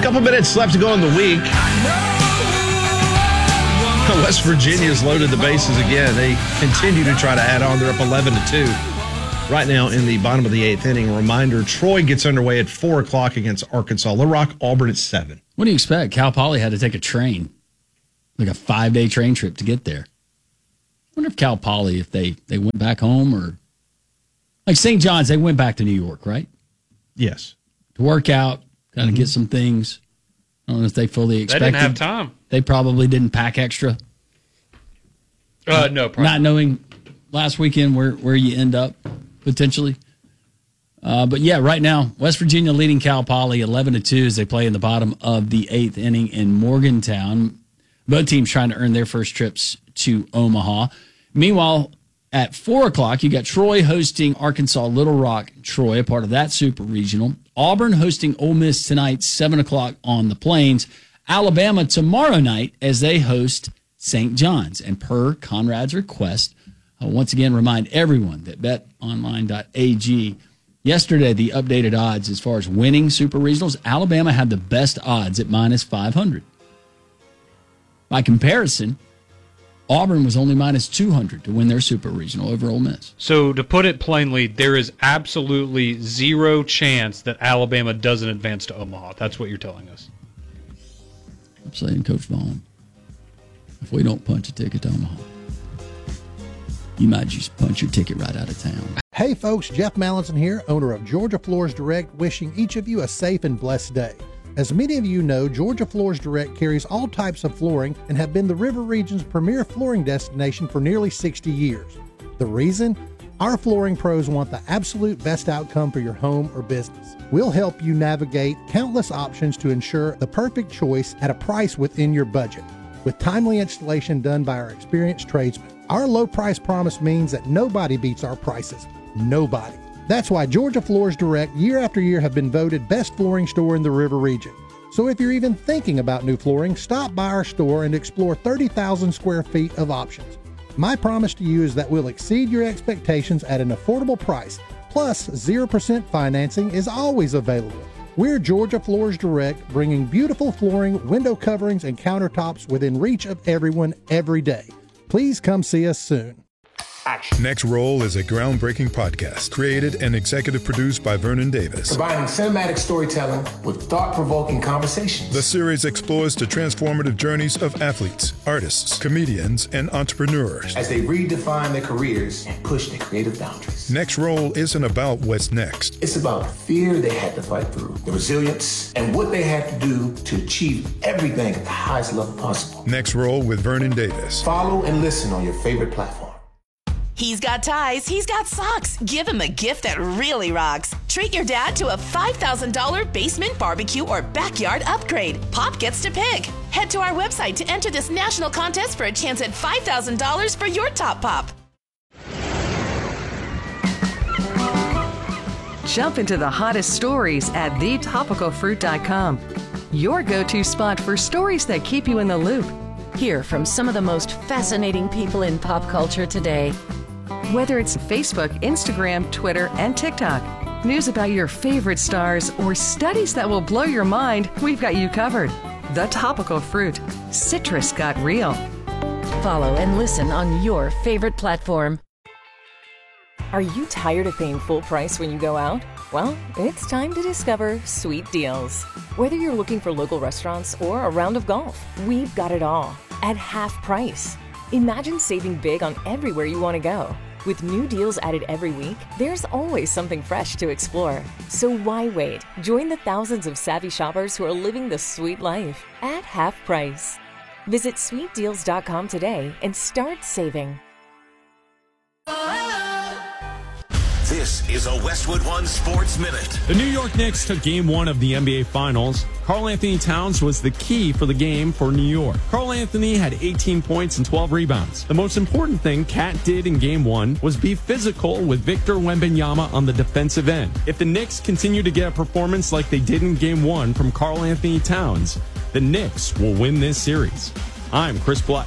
Couple minutes left to go in the week. West Virginia's loaded the bases again. They continue to try to add on. They're up 11-2 right now in the bottom of the 8th inning. A reminder, Troy gets underway at 4 o'clock against Arkansas. Little Rock, Auburn at 7. What do you expect? Cal Poly had to take a train, like a 5-day train trip to get there. I wonder if Cal Poly, if they went back home, or like St. John's, they went back to New York, right? Yes. To work out, kind of get some things. I don't know if they fully expected. They didn't have time. They probably didn't pack extra. No, probably. Not knowing last weekend where you end up, potentially. But yeah, right now, West Virginia leading Cal Poly 11-2 as they play in the bottom of the 8th inning in Morgantown. Both teams trying to earn their first trips to Omaha. Meanwhile, at 4 o'clock, you got Troy hosting Arkansas Little Rock Troy, a part of that super regional. Auburn hosting Ole Miss tonight, 7 o'clock on the Plains. Alabama tomorrow night as they host St. John's. And per Conrad's request, I'll once again remind everyone that betonline.ag, yesterday the updated odds as far as winning super regionals, Alabama had the best odds at minus 500. By comparison, Auburn was only minus 200 to win their super regional over Ole Miss. So to put it plainly, there is absolutely zero chance that Alabama doesn't advance to Omaha. That's what you're telling us. I'm saying, Coach Vaughn, if we don't punch a ticket to Omaha, you might just punch your ticket right out of town. Hey folks, Jeff Mallinson here, owner of Georgia Floors Direct, wishing each of you a safe and blessed day. As many of you know, Georgia Floors Direct carries all types of flooring and have been the River Region's premier flooring destination for nearly 60 years. The reason? Our flooring pros want the absolute best outcome for your home or business. We'll help you navigate countless options to ensure the perfect choice at a price within your budget, with timely installation done by our experienced tradesmen. Our low price promise means that nobody beats our prices. Nobody. That's why Georgia Floors Direct year after year have been voted best flooring store in the River Region. So if you're even thinking about new flooring, stop by our store and explore 30,000 square feet of options. My promise to you is that we'll exceed your expectations at an affordable price, plus 0% financing is always available. We're Georgia Floors Direct, bringing beautiful flooring, window coverings, and countertops within reach of everyone every day. Please come see us soon. Next Roll is a groundbreaking podcast created and executive produced by Vernon Davis. Combining cinematic storytelling with thought-provoking conversations. The series explores the transformative journeys of athletes, artists, comedians, and entrepreneurs as they redefine their careers and push their creative boundaries. Next Roll isn't about what's next. It's about the fear they had to fight through, the resilience, and what they had to do to achieve everything at the highest level possible. Next Roll with Vernon Davis. Follow and listen on your favorite platform. He's got ties, he's got socks. Give him a gift that really rocks. Treat your dad to a $5,000 basement barbecue or backyard upgrade. Pop gets to pick. Head to our website to enter this national contest for a chance at $5,000 for your top pop. Jump into the hottest stories at thetopicalfruit.com. Your go-to spot for stories that keep you in the loop. Hear from some of the most fascinating people in pop culture today. Whether it's Facebook, Instagram, Twitter, and TikTok, news about your favorite stars, or studies that will blow your mind, we've got you covered. The Topical Fruit. Citrus got real. Follow and listen on your favorite platform. Are you tired of paying full price when you go out? Well, it's time to discover Sweet Deals. Whether you're looking for local restaurants or a round of golf, we've got it all at half price. Imagine saving big on everywhere you want to go. With new deals added every week, there's always something fresh to explore. So why wait? Join the thousands of savvy shoppers who are living the sweet life at half price. Visit sweetdeals.com today and start saving. This is a Westwood One Sports Minute. The New York Knicks took Game 1 of the NBA Finals. Karl-Anthony Towns was the key for the game for New York. Karl-Anthony had 18 points and 12 rebounds. The most important thing Cat did in Game 1 was be physical with Victor Wembanyama on the defensive end. If the Knicks continue to get a performance like they did in Game 1 from Karl-Anthony Towns, the Knicks will win this series. I'm Chris Black.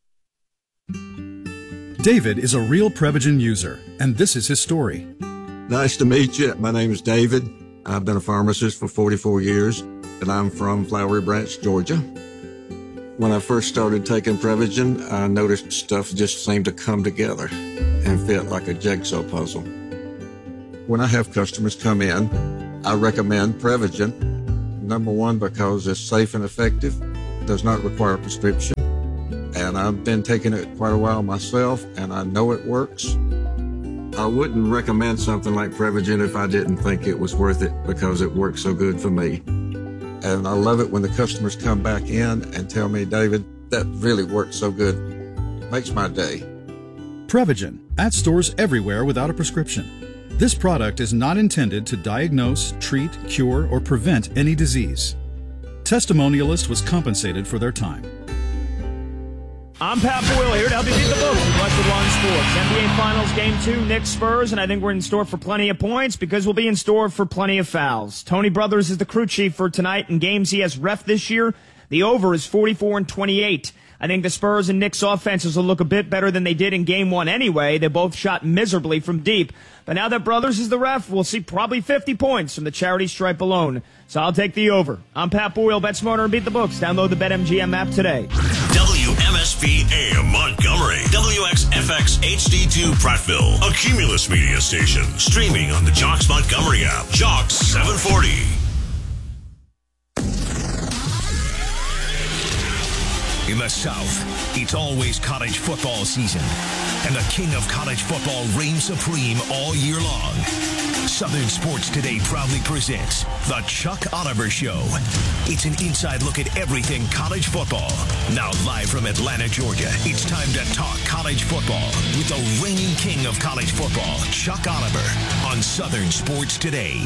David is a real Prevagen user, and this is his story. Nice to meet you. My name is David. I've been a pharmacist for 44 years, and I'm from Flowery Branch, Georgia. When I first started taking Prevagen, I noticed stuff just seemed to come together and fit like a jigsaw puzzle. When I have customers come in, I recommend Prevagen. Number one, because it's safe and effective, does not require a prescription, and I've been taking it quite a while myself, and I know it works. I wouldn't recommend something like Prevagen if I didn't think it was worth it, because it works so good for me. And I love it when the customers come back in and tell me, David, that really worked so good. It makes my day. Prevagen, at stores everywhere without a prescription. This product is not intended to diagnose, treat, cure, or prevent any disease. Testimonialist was compensated for their time. I'm Pat Boyle here to help you beat the books with Westwood One Sports. NBA Finals Game 2, Knicks Spurs, and I think we're in store for plenty of points because we'll be in store for plenty of fouls. Tony Brothers is the crew chief for tonight. In games he has ref this year, the over is 44-28. I think the Spurs and Knicks offenses will look a bit better than they did in Game 1 anyway. They both shot miserably from deep. But now that Brothers is the ref, we'll see probably 50 points from the charity stripe alone. So I'll take the over. I'm Pat Boyle. Bet smarter and beat the books. Download the BetMGM app today. WMSP AM Montgomery. WXFX HD2 Prattville. A Cumulus media station. Streaming on the Jocks Montgomery app. Jocks 740. In the South, it's always college football season, and the king of college football reigns supreme all year long. Southern Sports Today proudly presents The Chuck Oliver Show. It's an inside look at everything college football. Now live from Atlanta, Georgia, it's time to talk college football with the reigning king of college football, Chuck Oliver, on Southern Sports Today.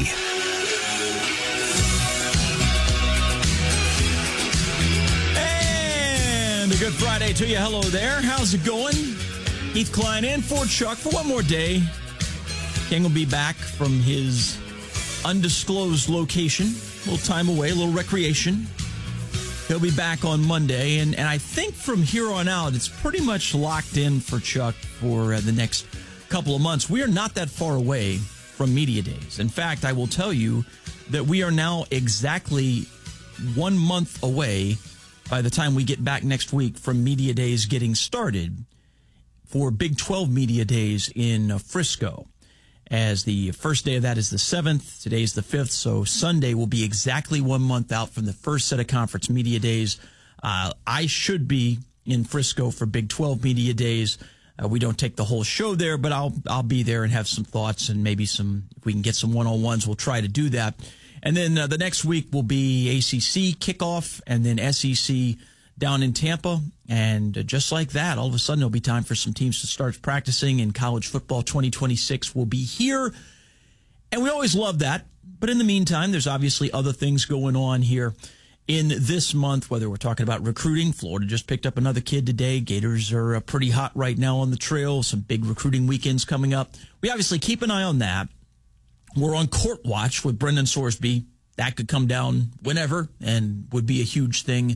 A good Friday to you. Hello there. How's it going? Heath Klein in for Chuck for one more day. King will be back from his undisclosed location. A little time away, a little recreation. He'll be back on Monday. And I think from here on out, it's pretty much locked in for Chuck for the next couple of months. We are not that far away from Media Days. In fact, I will tell you that we are now exactly 1 month away by the time we get back next week from Media Days getting started for Big 12 Media Days in Frisco. As the first day of that is the 7th, today's the 5th, so Sunday will be exactly 1 month out from the first set of conference media days. I should be in Frisco for Big 12 Media Days. We don't take the whole show there, but I'll be there and have some thoughts and maybe some, if we can get some one-on-ones, we'll try to do that. And then the next week will be ACC kickoff and then SEC down in Tampa. And just like that, all of a sudden it'll be time for some teams to start practicing, and college football 2026 will be here. And we always love that. But in the meantime, there's obviously other things going on here in this month, whether we're talking about recruiting. Florida just picked up another kid today. Gators are pretty hot right now on the trail. Some big recruiting weekends coming up. We obviously keep an eye on that. We're on court watch with Brendan Sorsby. That could come down whenever and would be a huge thing.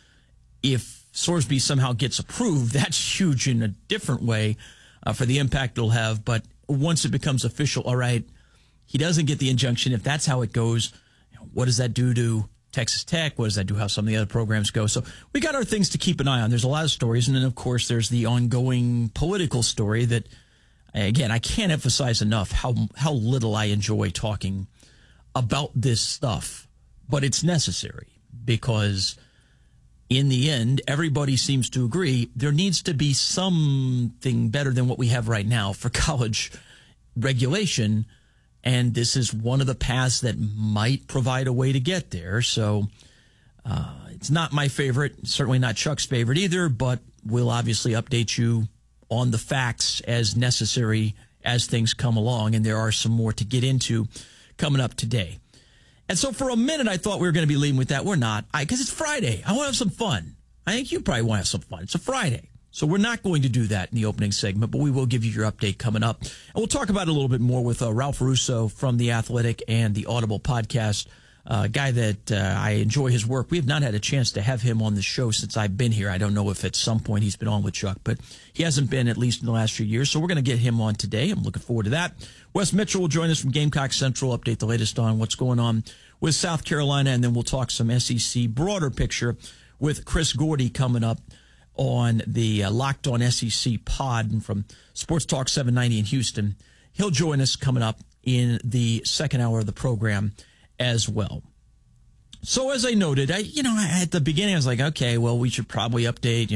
If Sorsby somehow gets approved, that's huge in a different way for the impact it'll have. But once it becomes official, all right, he doesn't get the injunction. If that's how it goes, what does that do to Texas Tech? What does that do how some of the other programs go? So we got our things to keep an eye on. There's a lot of stories. And then, of course, there's the ongoing political story that, again, I can't emphasize enough how little I enjoy talking about this stuff, but it's necessary because in the end, everybody seems to agree there needs to be something better than what we have right now for college regulation, and this is one of the paths that might provide a way to get there. So it's not my favorite, certainly not Chuck's favorite either, but we'll obviously update you on the facts as necessary as things come along, and there are some more to get into coming up today. And so for a minute, I thought we were going to be leading with that. We're not, because it's Friday. I want to have some fun. I think you probably want to have some fun. It's a Friday. So we're not going to do that in the opening segment, but we will give you your update coming up. And we'll talk about it a little bit more with Ralph Russo from The Athletic and the Audible podcast a guy that I enjoy his work. We have not had a chance to have him on the show since I've been here. I don't know if at some point he's been on with Chuck, but he hasn't been, at least in the last few years. So we're going to get him on today. I'm looking forward to that. Wes Mitchell will join us from Gamecock Central, update the latest on what's going on with South Carolina, and then we'll talk some SEC broader picture with Chris Gordy coming up on the Locked On SEC pod, and from Sports Talk 790 in Houston. He'll join us coming up in the second hour of the program as well. So as I noted, at the beginning I was like, okay, well, we should probably update,